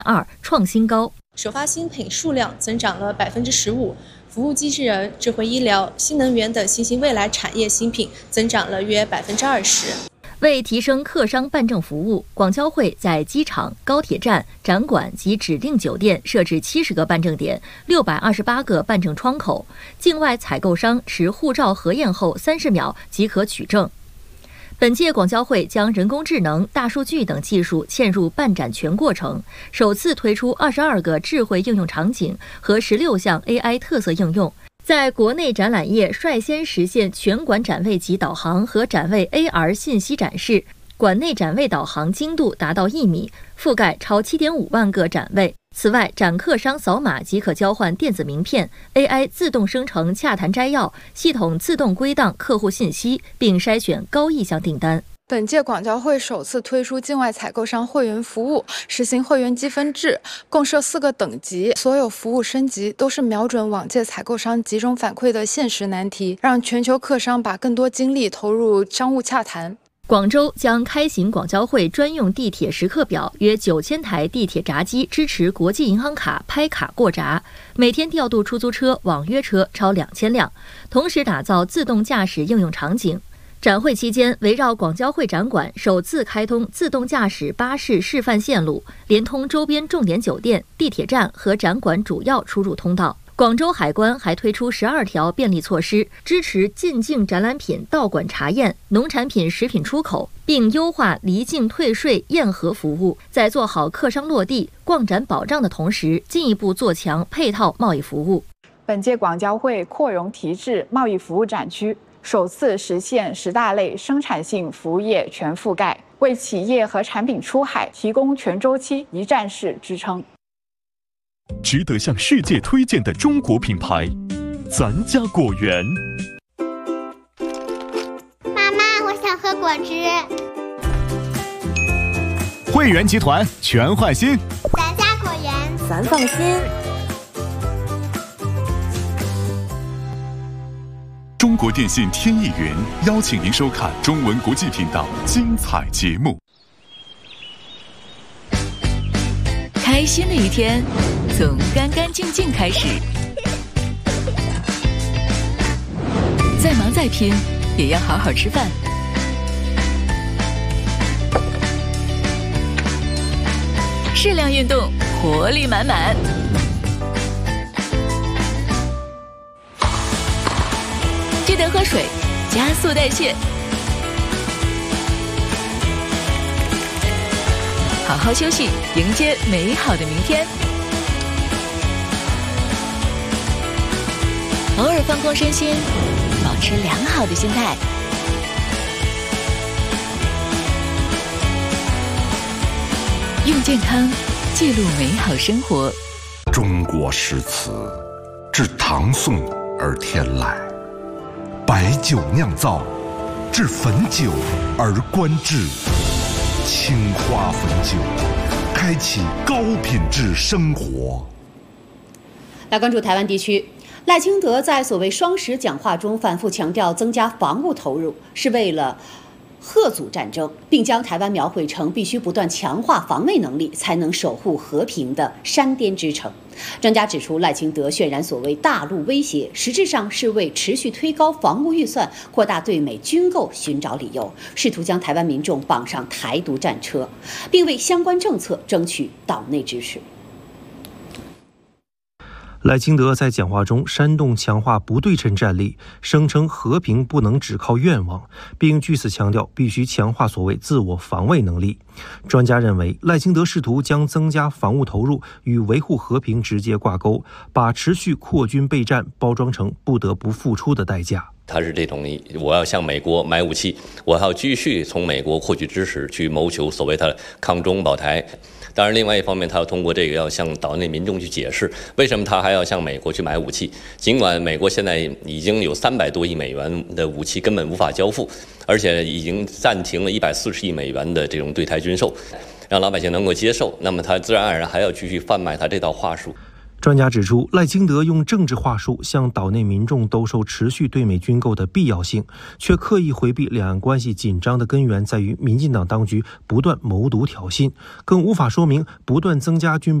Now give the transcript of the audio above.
2创新高。 首发新品数量增长了15%，服务机器人、智慧医疗、新能源等新兴未来产业新品增长了约20%。 为提升客商办证服务，广交会在机场、高铁站、展馆及指定酒店设置70个办证点，628个办证窗口，境外采购商持护照核验后30秒即可取证。本届广交会将人工智能、大数据等技术嵌入办展全过程，首次推出22个智慧应用场景和16项 AI 特色应用。在国内展览业率先实现全馆展位级导航和展位 AR 信息展示，馆内展位导航精度达到1米，覆盖超7.5万个展位。此外，展客商扫码即可交换电子名片 ，AI 自动生成洽谈摘要，系统自动归档客户信息，并筛选高意向订单。 本届广交会首次推出境外采购商会员服务，实行会员积分制，共设4个等级，所有服务升级都是瞄准往届采购商集中反馈的现实难题，让全球客商把更多精力投入商务洽谈。 广州将开行广交会专用地铁时刻表，约9000台地铁闸机支持国际银行卡拍卡过闸，每天调度出租车、网约车超2000辆，同时打造自动驾驶应用场景。展会期间，围绕广交会展馆首次开通自动驾驶巴士示范线路，连通周边重点酒店、地铁站和展馆主要出入通道。广州海关还推出12条便利措施，支持进境展览品到馆查验、农产品、食品出口，并优化离境退税验核服务。在做好客商落地、逛展保障的同时，进一步做强配套贸易服务。 本届广交会扩容提质贸易服务展区，首次实现10大类生产性服务业全覆盖，为企业和产品出海提供全周期一站式支撑。 值得向世界推荐的中国品牌，咱家果园。 妈妈，我想喝果汁。 汇源集团全换新， 咱家果园， 咱放心。 中国电信天翼云邀请您收看中文国际频道精彩节目。 开心的一天从干干净净开始，再忙再拼也要好好吃饭。适量运动，活力满满。记得喝水，加速代谢。好好休息，迎接美好的明天。偶尔放空身心，保持良好的心态。用健康记录美好生活。 中国诗词自唐宋而天来，白酒酿造，至汾酒而观致。青花汾酒，开启高品质生活。 来关注台湾地区，赖清德在所谓双10讲话中反复强调，增加防务投入是为了遏阻战争，并将台湾描绘成必须不断强化防卫能力才能守护和平的山巅之城。专家指出，赖清德渲染所谓大陆威胁，实质上是为持续推高防务预算、扩大对美军购寻找理由，试图将台湾民众绑上台独战车，并为相关政策争取岛内支持。 赖清德在讲话中煽动强化不对称战力，声称和平不能只靠愿望，并据此强调必须强化所谓自我防卫能力。专家认为，赖清德试图将增加防务投入与维护和平直接挂钩，把持续扩军备战包装成不得不付出的代价。 他是这种，我要向美国买武器，我还要继续从美国获取支持，去谋求所谓的抗中保台。当然，另外一方面，他要通过这个要向岛内民众去解释，为什么他还要向美国去买武器。尽管美国现在已经有300多亿美元的武器根本无法交付，而且已经暂停了140亿美元的这种对台军售，让老百姓能够接受，那么他自然而然还要继续贩卖他这套话术。 专家指出，赖清德用政治话术向岛内民众兜售持续对美军购的必要性，却刻意回避两岸关系紧张的根源在于民进党当局不断谋独挑衅，更无法说明不断增加军备